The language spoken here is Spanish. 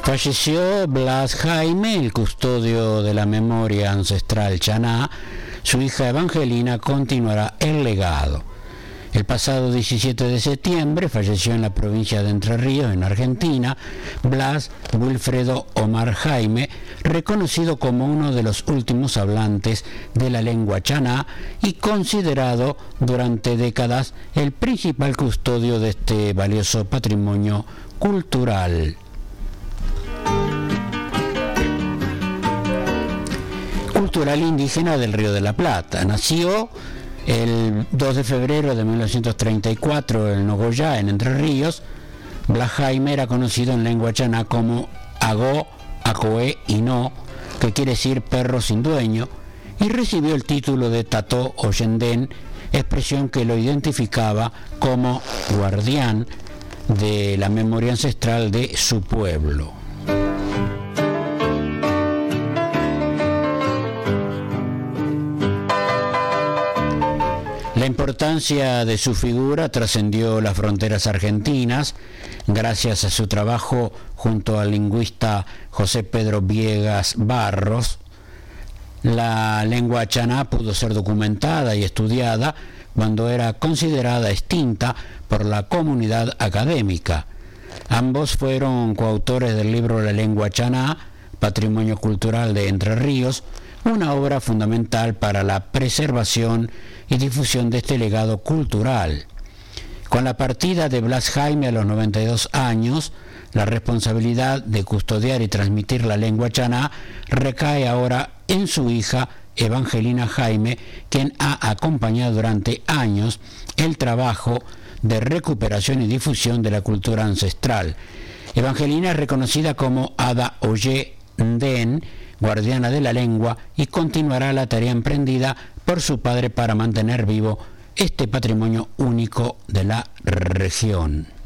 Falleció Blas Jaime, el custodio de la memoria ancestral chaná. Su hija Evangelina continuará el legado. El pasado 17 de septiembre falleció en la provincia de Entre Ríos, en Argentina, Blas Wilfredo Omar Jaime, reconocido como uno de los últimos hablantes de la lengua chaná y considerado durante décadas el principal custodio de este valioso patrimonio cultural. Cultural indígena del Río de la Plata. Nació el 2 de febrero de 1934 en Nogoyá, en Entre Ríos. Blas Jaime era conocido en lengua chaná como Agó, Acoé y No, que quiere decir perro sin dueño, y recibió el título de Tató o Yendén, expresión que lo identificaba como guardián de la memoria ancestral de su pueblo. La importancia de su figura trascendió las fronteras argentinas gracias a su trabajo junto al lingüista José Pedro Viegas Barros. La lengua chaná pudo ser documentada y estudiada cuando era considerada extinta por la comunidad académica. Ambos fueron coautores del libro La lengua chaná, Patrimonio Cultural de Entre Ríos, una obra fundamental para la preservación y difusión de este legado cultural. Con la partida de Blas Jaime a los 92 años, la responsabilidad de custodiar y transmitir la lengua chaná recae ahora en su hija Evangelina Jaime, quien ha acompañado durante años el trabajo de recuperación y difusión de la cultura ancestral. Evangelina es reconocida como Ada Oye Nden, guardiana de la lengua, y continuará la tarea emprendida por su padre para mantener vivo este patrimonio único de la región.